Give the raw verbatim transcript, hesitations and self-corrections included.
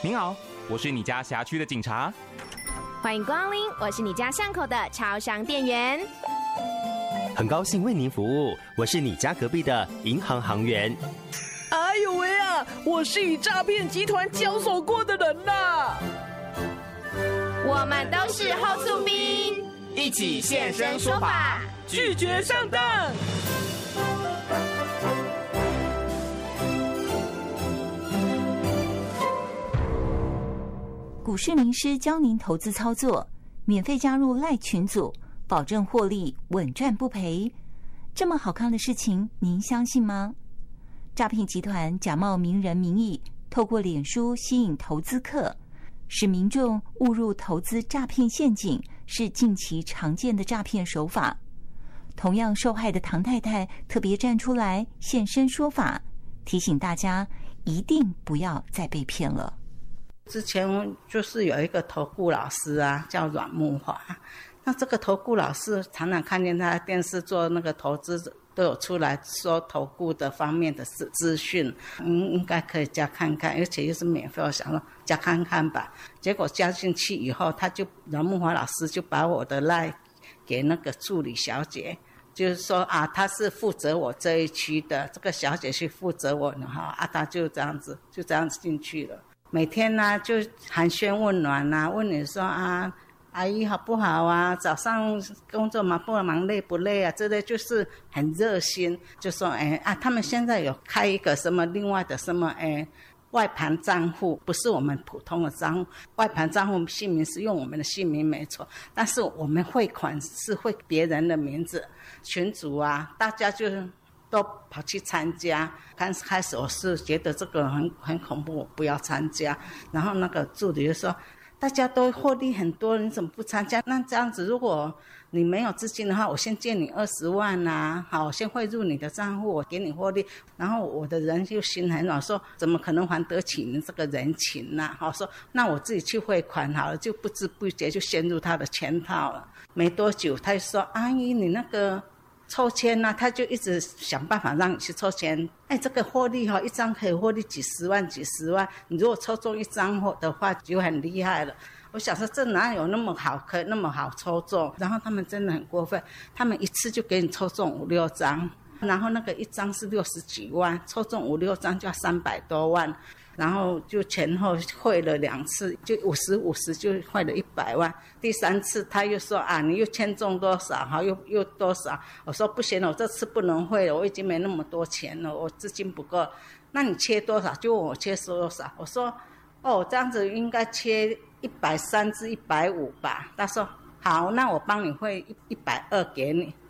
您好，我是你家辖区的警察。 欢迎光临，我是你家巷口的超商店员。 很高兴为您服务，我是你家隔壁的银行行员。 哎呦喂啊，我是与诈骗集团交手过的人啦。 我们都是后速兵， 一起现身说法， 拒绝上当。 股市名师教您投资操作，免费加入赖群组，保证获利，稳赚不赔。这么好康的事情，您相信吗？诈骗集团假冒名人名义，透过脸书吸引投资客，使民众误入投资诈骗陷阱，是近期常见的诈骗手法。同样受害的唐太太特别站出来现身说法，提醒大家一定不要再被骗了。 之前就是有一个投顾老师啊，叫阮木华。那这个投顾老师常常看见他电视做那个投资，都有出来说投顾的方面的资讯，嗯，应该可以加看看，而且又是免费，我想说加看看吧。结果加进去以后，他就阮木华老师就把我的 LINE 给那个助理小姐，就是说啊，他是负责我这一区的，这个小姐是负责我的哈，啊，他就这样子就这样子进去了。每天呢、啊、就寒暄问暖啊，问你说啊，阿姨好不好啊？早上工作忙不忙，累不累啊？这类就是很热心，就说哎啊，他们现在有开一个什么另外的什么哎外盘账户，不是我们普通的账户，外盘账户姓名是用我们的姓名没错，但是我们汇款是汇别人的名字。群组啊，大家就都跑去参加。刚开始我是觉得这个很很恐怖，我不要参加。然后那个助理就说，大家都获利很多，你怎么不参加？那这样子，如果你没有资金的话，我先借你二十万啊，好，我先汇入你的账户，我给你获利。然后我的人就心很软，说怎么可能还得起你这个人情呢、啊？好，说那我自己去汇款好了，就不知不觉就陷入他的圈套了。没多久，他就说，阿姨，你那个抽签啊，他就一直想办法让你去抽签。哎，这个获利哈、哦，一张可以获利几十万、几十万。你如果抽中一张的话，就很厉害了。我想说，这哪有那么好，可以那么好抽中？然后他们真的很过分，他们一次就给你抽中五六张，然后那个一张是六十几万，抽中五六张就要三百多万。然后就前后汇了两次，就五十五十就汇了一百万。第三次他又说啊，你又签中多少哈，又又多少？我说不行了，我这次不能汇了，我已经没那么多钱了，我资金不够。那你切多少？就问我切多少？我说哦，这样子应该切一百三至一百五吧。他说好，那我帮你汇一百二给你。